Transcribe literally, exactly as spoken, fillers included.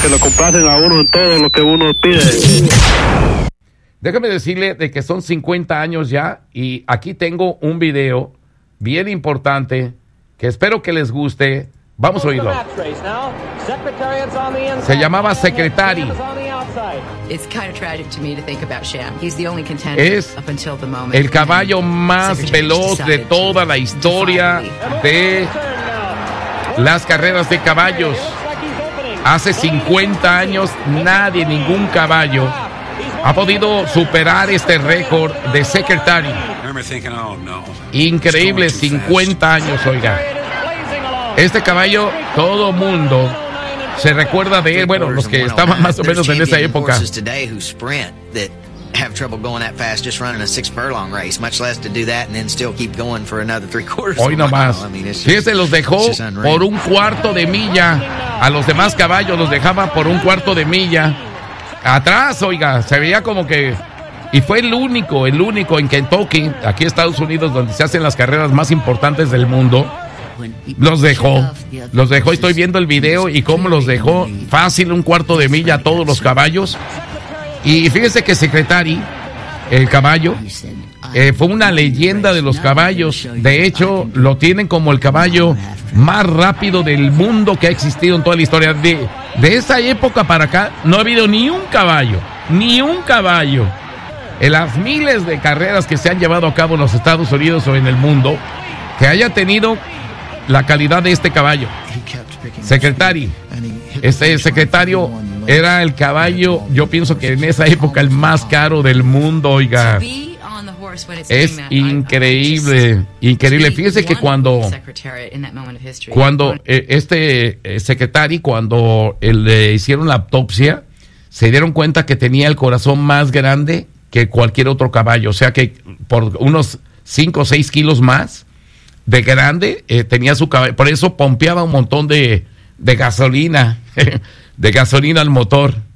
que lo complacen a uno en todo lo que uno pide. Déjame decirle de que son cincuenta años ya y aquí tengo un video bien importante que espero que les guste. Vamos a oírlo. Se llamaba Secretary. Es el caballo más veloz de toda la historia de las carreras de caballos. Hace cincuenta años nadie, ningún caballo ha podido superar este récord de Secretary. Increíble, cincuenta años, oiga. Este caballo, todo mundo se recuerda de él. Bueno, los que estaban más o menos en esa época. Have trouble going that fast just running a six furlong race, much less to do that and then still keep going for another three quarters. Hoy nomás. Fíjese, los dejó por un cuarto de milla. A los demás caballos los dejaba por un cuarto de milla. Atrás, oiga, se veía como que... Y fue el único, el único en Kentucky, aquí en Estados Unidos, donde se hacen las carreras más importantes del mundo. Los dejó, los dejó. Estoy viendo el video y cómo los dejó fácil un cuarto de milla a todos los caballos. Y fíjese que Secretary, el caballo, eh, fue una leyenda de los caballos. De hecho, lo tienen como el caballo más rápido del mundo que ha existido en toda la historia. De, de esa época para acá no ha habido ni un caballo, ni un caballo. En las miles de carreras que se han llevado a cabo en los Estados Unidos o en el mundo, que haya tenido la calidad de este caballo. Secretary, este secretario era el caballo, yo pienso que en esa época el más caro del mundo, oiga. Es increíble, increíble. Fíjese que cuando, cuando eh, este eh, secretario, cuando eh, le hicieron la autopsia, se dieron cuenta que tenía el corazón más grande que cualquier otro caballo. O sea que por unos cinco o seis kilos más de grande eh, tenía su caballo. Por eso pompeaba un montón de, de gasolina, de gasolina al motor.